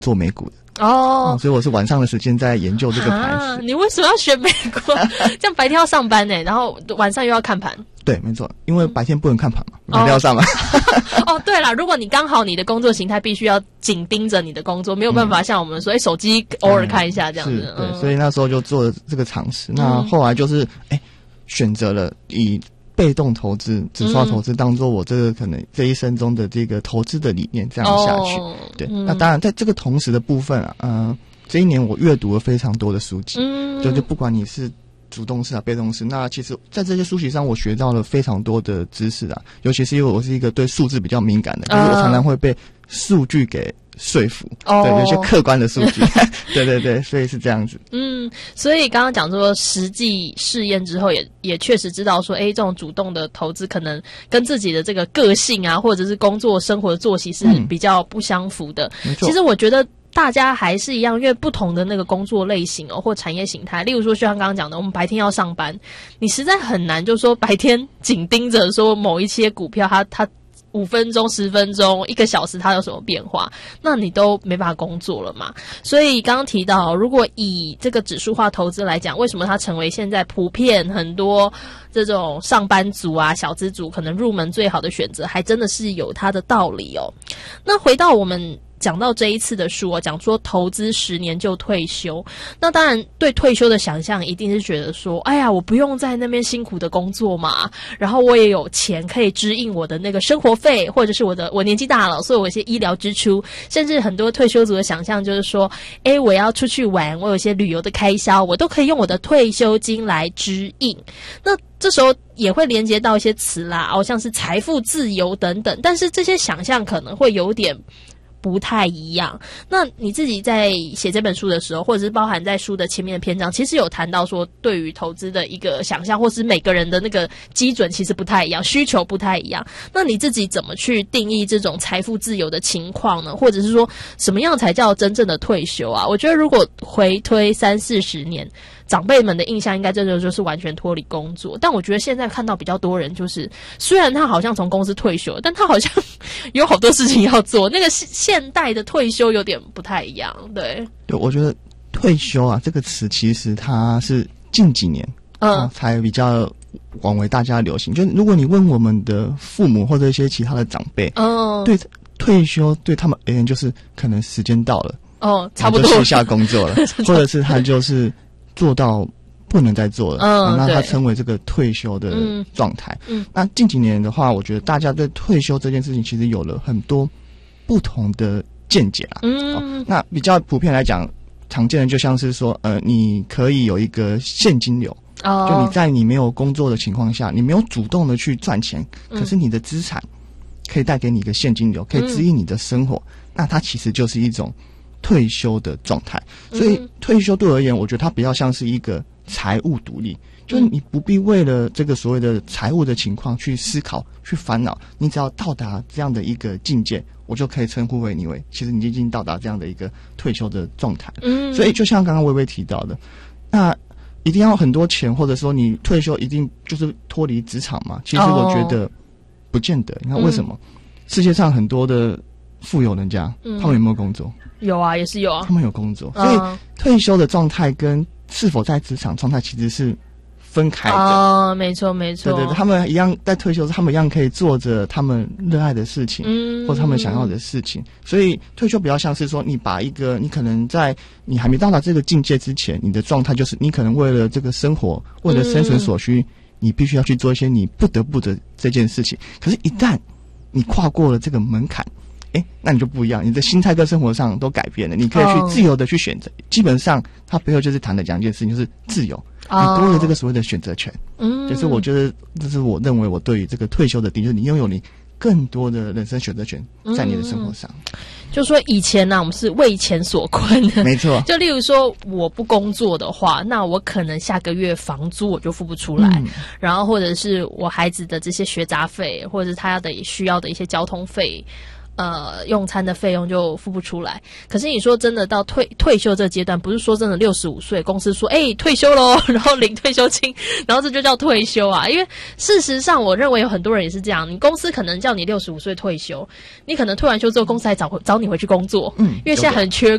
做美股的。 所以我是晚上的时间在研究这个盘势。 你为什么要选美股？这样白天要上班呢，然后晚上又要看盘。 对，没错，因为白天不能看盘嘛，白天要上班。 对啦，如果你刚好你的工作形态必须要紧盯着你的工作，没有办法像我们说，手机偶尔看一下这样子。 对，所以那时候就做了这个尝试。那后来就是选择了以被动投资、指数化投资当做我这个可能这一生中的这个投资的理念，这样下去。对，那当然在这个同时的部分这一年我阅读了非常多的书籍，就不管你是主动式被动式，那其实在这些书籍上我学到了非常多的知识尤其是因为我是一个对数字比较敏感的，就是我常常会被数据给说服，对，有一些客观的数据。对，所以是这样子。 所以刚刚讲说实际试验之后也确实知道说这种主动的投资可能跟自己的这个个性或者是工作生活的作息是比较不相符的。其实我觉得大家还是一样，因为不同的那个工作类型或产业形态，例如说就像刚刚讲的，我们白天要上班，你实在很难就是说白天紧盯着说某一些股票它5分钟、10分钟、1个小时它有什么变化，那你都没办法工作了嘛。所以刚刚提到，如果以这个指数化投资来讲，为什么它成为现在普遍很多这种上班族小资族可能入门最好的选择，还真的是有它的道理那回到我们讲到这一次的书讲说投资10年就退休，那当然对退休的想象一定是觉得说，哎呀，我不用在那边辛苦的工作嘛，然后我也有钱可以支应我的那个生活费，或者是我年纪大了，所以我有一些医疗支出，甚至很多退休族的想象就是说，我要出去玩，我有一些旅游的开销，我都可以用我的退休金来支应。那这时候也会连接到一些词啦，像是财富自由等等，但是这些想象可能会有点不太一样。那你自己在写这本书的时候，或者是包含在书的前面的篇章，其实有谈到说对于投资的一个想象，或是每个人的那个基准其实不太一样，需求不太一样。那你自己怎么去定义这种财富自由的情况呢？或者是说什么样才叫真正的退休我觉得如果回推30-40年，长辈们的印象应该真的就是完全脱离工作，但我觉得现在看到比较多人就是虽然他好像从公司退休，但他好像有好多事情要做，那个现代的退休有点不太一样。对，我觉得退休这个词其实它是近几年才比较广为大家流行。就如果你问我们的父母或者一些其他的长辈对退休对他们而言就是可能时间到了差不多就卸下工作了或者是他就是做到不能再做了那他称为这个退休的状态那近几年的话，我觉得大家对退休这件事情其实有了很多不同的见解那比较普遍来讲，常见的就像是说你可以有一个现金流就你在你没有工作的情况下，你没有主动的去赚钱可是你的资产可以带给你一个现金流，可以支应你的生活那它其实就是一种退休的状态。所以退休对我而言，我觉得它比较像是一个财务独立，就是你不必为了这个所谓的财务的情况去思考去烦恼，你只要到达这样的一个境界，我就可以称呼为你为其实你已经到达这样的一个退休的状态所以就像刚刚薇薇提到的，那一定要很多钱，或者说你退休一定就是脱离职场嘛？其实我觉得不见得。你看为什么世界上很多的富有人家他们有没有工作？ 有也是有他们有工作所以退休的状态跟是否在职场状态其实是分开的没错没错。 对，他们一样在退休时他们一样可以做着他们热爱的事情或者他们想要的事情所以退休比较像是说你把一个你可能在你还没到达这个境界之前，你的状态就是你可能为了这个生活为了生存所需你必须要去做一些你不得不的这件事情，可是一旦你跨过了这个门槛那你就不一样，你的心态跟生活上都改变了，你可以去自由的去选择基本上它背后就是谈的讲一件事情，就是自由你多了这个所谓的选择权就是我觉得这是我认为我对于这个退休的定义，就是你拥有你更多的人生选择权在你的生活上就说以前我们是为钱所困没错就例如说我不工作的话，那我可能下个月房租我就付不出来然后或者是我孩子的这些学杂费，或者是他需要的一些交通费用餐的费用就付不出来。可是你说真的到退休这个阶段，不是说真的65岁公司说退休咯，然后领退休金，然后这就叫退休啊。因为事实上我认为有很多人也是这样，你公司可能叫你65岁退休，你可能退完休之后公司还找你回去工作，因为现在很缺